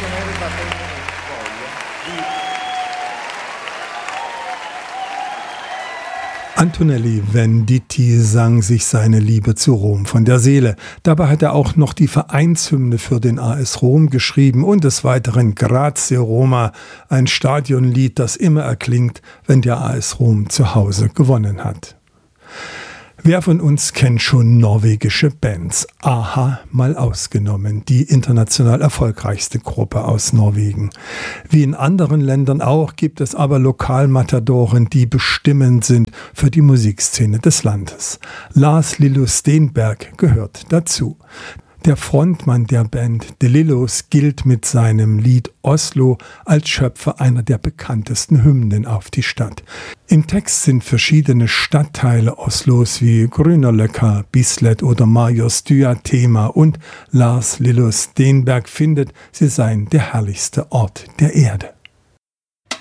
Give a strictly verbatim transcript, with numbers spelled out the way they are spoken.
Antonelli Venditti sang sich seine Liebe zu Rom von der Seele. Dabei hat er auch noch die Vereinshymne für den A S Rom geschrieben und des Weiteren Grazie Roma, ein Stadionlied, das immer erklingt, wenn der A S Rom zu Hause gewonnen hat. Wer von uns kennt schon norwegische Bands? a-ha mal ausgenommen, die international erfolgreichste Gruppe aus Norwegen. Wie in anderen Ländern auch gibt es aber Lokalmatadoren, die bestimmend sind für die Musikszene des Landes. Lars Lillo Stenberg gehört dazu. Der Frontmann der Band De Lillos gilt mit seinem Lied Oslo als Schöpfer einer der bekanntesten Hymnen auf die Stadt. Im Text sind verschiedene Stadtteile Oslos wie Grünerløkka, Bislett oder Majorstuen Thema und Lars Lillo Stenberg findet, sie seien der herrlichste Ort der Erde.